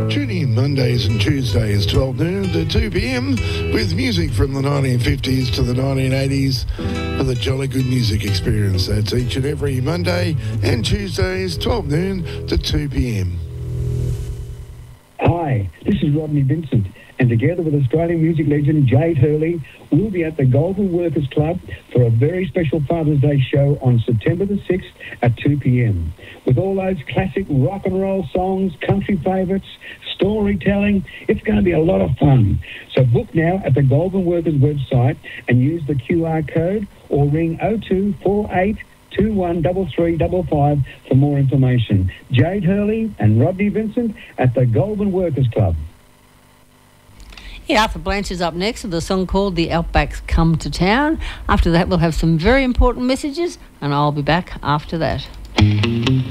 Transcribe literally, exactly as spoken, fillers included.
Tune in Mondays and Tuesdays, twelve noon to two p.m, with music from the nineteen fifties to the nineteen eighties for the Jolly Good Music Experience. That's each and every Monday and Tuesdays, twelve noon to two p.m. Hi, this is Rodney Vincent, and together with Australian music legend Jade Hurley, we'll be at the Goulburn Workers Club for a very special Father's Day show on September the sixth at two p.m. With all those classic rock and roll songs, country favourites, storytelling, it's going to be a lot of fun. So book now at the Goulburn Workers website and use the Q R code or ring oh two four eight two one three three five five for more information. Jade Hurley and Rodney Vincent at the Goulburn Workers Club. Yeah, Arthur Blanche is up next with a song called The Outbacks Come to Town. After that, we'll have some very important messages, and I'll be back after that.